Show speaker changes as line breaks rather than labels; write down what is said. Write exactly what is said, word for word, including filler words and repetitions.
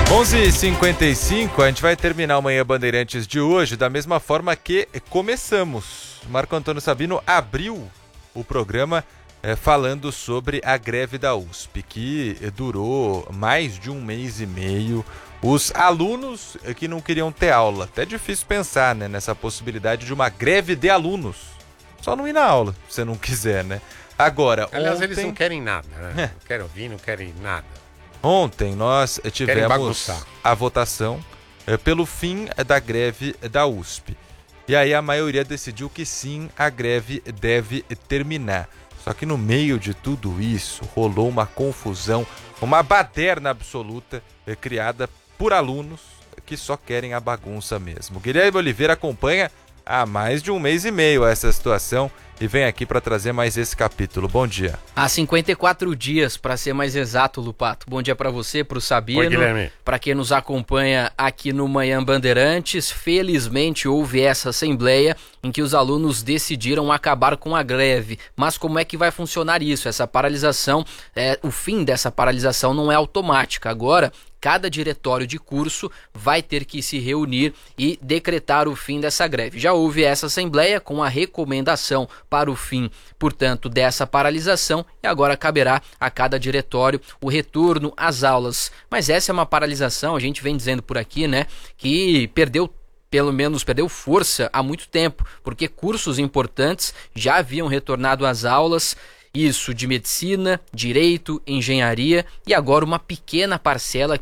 onze e cinquenta e cinco, a gente vai terminar o Manhã Bandeirantes de hoje da mesma forma que começamos. Marco Antônio Sabino abriu o programa é, falando sobre a greve da U S P, que durou mais de um mês e meio. Os alunos que não queriam ter aula, até difícil pensar, né, nessa possibilidade de uma greve de alunos. Só não ir na aula, se você não quiser, né? Agora,
Aliás,
ontem...
eles não querem nada, né?
É.
Não querem ouvir, não querem nada.
Ontem nós tivemos a votação eh, pelo fim da greve da U S P. E aí a maioria decidiu que sim, a greve deve terminar. Só que no meio de tudo isso rolou uma confusão, uma baderna absoluta eh, criada por alunos que só querem a bagunça mesmo. Guilherme Oliveira acompanha há mais de um mês e meio essa situação e vem aqui para trazer mais esse capítulo. Bom dia.
Há cinquenta e quatro dias, para ser mais exato, Lupato. Bom dia para você, para o Sabino, para quem nos acompanha aqui no Manhã Bandeirantes. Felizmente houve essa assembleia em que os alunos decidiram acabar com a greve. Mas como é que vai funcionar isso? Essa paralisação, é, o fim dessa paralisação não é automática. Agora, cada diretório de curso vai ter que se reunir e decretar o fim dessa greve. Já houve essa assembleia com a recomendação para o fim, portanto, dessa paralisação, e agora caberá a cada diretório o retorno às aulas. Mas essa é uma paralisação, a gente vem dizendo por aqui, né, que perdeu pelo menos perdeu força há muito tempo, porque cursos importantes já haviam retornado às aulas, isso de medicina, direito, engenharia, e agora uma pequena parcela